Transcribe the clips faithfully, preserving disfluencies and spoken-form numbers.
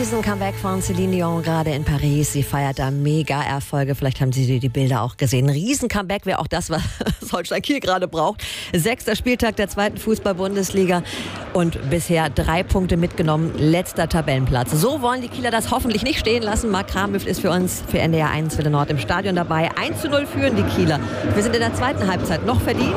Riesen-Comeback von Celine Dion gerade in Paris. Sie feiert da Mega-Erfolge. Vielleicht haben Sie die Bilder auch gesehen. Riesen-Comeback wäre auch das, was Holstein Kiel gerade braucht. Sechster Spieltag der zweiten Fußball-Bundesliga und bisher drei Punkte mitgenommen. Letzter Tabellenplatz. So wollen die Kieler das hoffentlich nicht stehen lassen. Marc Kramhöft ist für uns für N D R eins Welle Nord im Stadion dabei. eins zu null führen die Kieler. Wir sind in der zweiten Halbzeit noch verdient.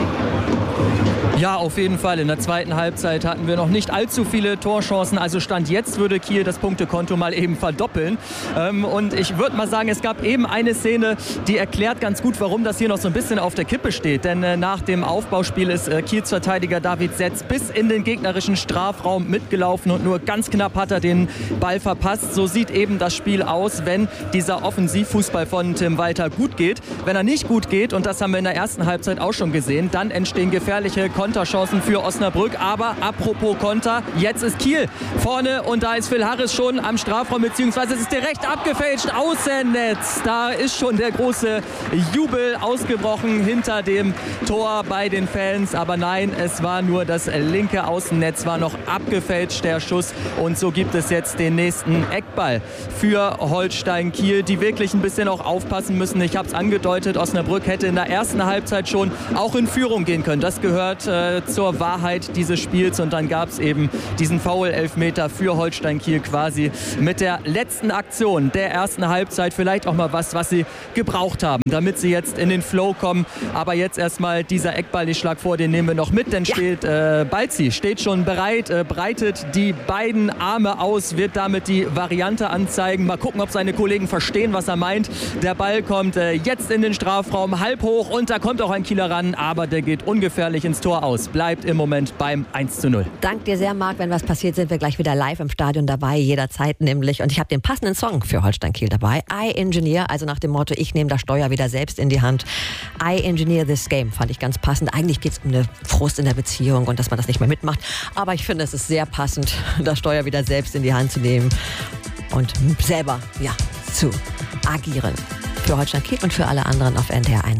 Ja, auf jeden Fall. In der zweiten Halbzeit hatten wir noch nicht allzu viele Torchancen. Also Stand jetzt würde Kiel das Punktekonto mal eben verdoppeln. Ähm, und ich würde mal sagen, es gab eben eine Szene, die erklärt ganz gut, warum das hier noch so ein bisschen auf der Kippe steht. Denn äh, nach dem Aufbauspiel ist äh, Kiels Verteidiger David Setz bis in den gegnerischen Strafraum mitgelaufen und nur ganz knapp hat er den Ball verpasst. So sieht eben das Spiel aus, wenn dieser Offensivfußball von Tim Walter gut geht. Wenn er nicht gut geht, und das haben wir in der ersten Halbzeit auch schon gesehen, dann entstehen gefährliche Konterchancen für Osnabrück. Aber apropos Konter, jetzt ist Kiel vorne und da ist Phil Harris schon am Strafraum, beziehungsweise es ist direkt abgefälscht, Außennetz. Da ist schon der große Jubel ausgebrochen hinter dem Tor bei den Fans. Aber nein, es war nur das linke Außennetz, war noch abgefälscht, der Schuss. Und so gibt es jetzt den nächsten Eckball für Holstein Kiel, die wirklich ein bisschen auch aufpassen müssen. Ich habe es angedeutet, Osnabrück hätte in der ersten Halbzeit schon auch in Führung gehen können. Das gehört äh, zur Wahrheit dieses Spiels. Und dann gab es eben diesen Foul-Elfmeter für Holstein Kiel quasi mit der letzten Aktion der ersten Halbzeit. Vielleicht auch mal was, was sie gebraucht haben, damit sie jetzt in den Flow kommen. Aber jetzt erstmal dieser Eckball, ich schlag vor, den nehmen wir noch mit. Denn steht äh, Balzi steht schon bereit, äh, breitet die beiden Arme aus, wird damit die Variante anzeigen. Mal gucken, ob seine Kollegen verstehen, was er meint. Der Ball kommt äh, jetzt in den Strafraum, halb hoch, und da kommt auch ein Kieler ran, aber der geht ungefährlich ins Tor aus. Bleibt im Moment beim eins zu null. Dank dir sehr, Marc. Wenn was passiert, sind wir gleich wieder live im Stadion dabei, jederzeit nämlich. Und ich habe den passenden Song für Holstein Kiel dabei. I Engineer, also nach dem Motto, ich nehme das Steuer wieder selbst in die Hand. I Engineer this game, fand ich ganz passend. Eigentlich geht es um eine Frust in der Beziehung und dass man das nicht mehr mitmacht. Aber ich finde, es ist sehr passend, das Steuer wieder selbst in die Hand zu nehmen und selber ja, zu agieren. Für Holstein Kiel und für alle anderen auf N D R eins.